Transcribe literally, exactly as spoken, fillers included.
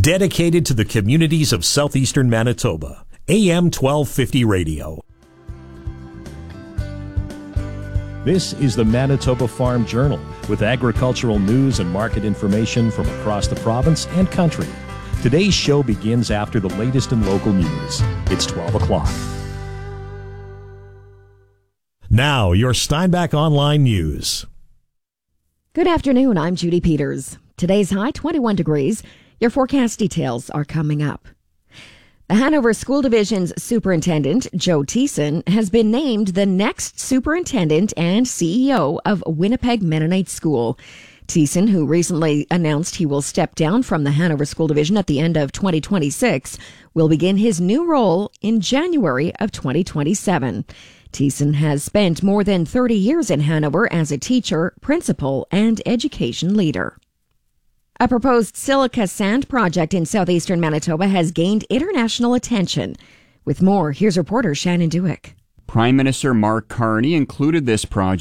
Dedicated to the communities of southeastern Manitoba. A M twelve fifty Radio. This is the Manitoba Farm Journal with agricultural news and market information from across the province and country. Today's show begins after the latest in local news. It's twelve o'clock. Now, your Steinbach Online News. Good afternoon, I'm Judy Peters. Today's high, twenty-one degrees. Your forecast details are coming up. The Hanover School Division's superintendent, Joe Thiessen, has been named the next superintendent and C E O of Winnipeg Mennonite School. Thiessen, who recently announced he will step down from the Hanover School Division at the end of twenty twenty-six, will begin his new role in January of twenty twenty-seven. Thiessen has spent more than thirty years in Hanover as a teacher, principal, and education leader. A proposed silica sand project in southeastern Manitoba has gained international attention. With more, here's reporter Shannon Dewick. Prime Minister Mark Carney included this project